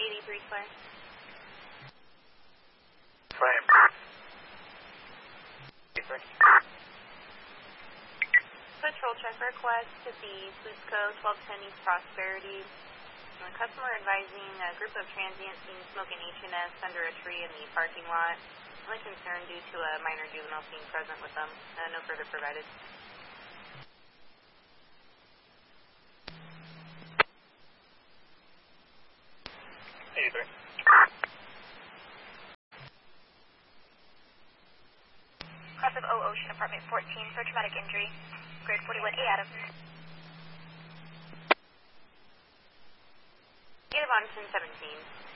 83 Claire. Frame. 83. Patrol check request to the Fusco 1210 East Prosperity. Customer advising a group of transients seen smoking H&S under a tree in the parking lot. Only concern due to a minor juvenile being present with them. No further provided. Class of O Ocean Apartment 14 for traumatic injury. Grade 41A Adam. Native on 1017.